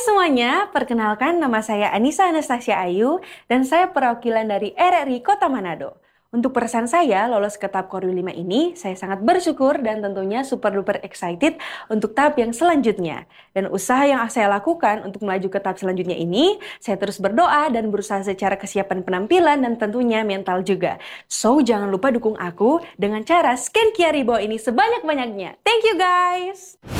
semuanya, perkenalkan nama saya Anissa Anastasia Ayu dan saya perwakilan dari RRI Kota Manado. Untuk pesan saya lolos ke tahap Korwil 5 ini, saya sangat bersyukur dan tentunya super duper excited untuk tahap yang selanjutnya. Dan usaha yang saya lakukan untuk melaju ke tahap selanjutnya ini, saya terus berdoa dan berusaha secara kesiapan penampilan dan tentunya mental juga. So, jangan lupa dukung aku dengan cara scan QR di bawah ini sebanyak-banyaknya. Thank you guys!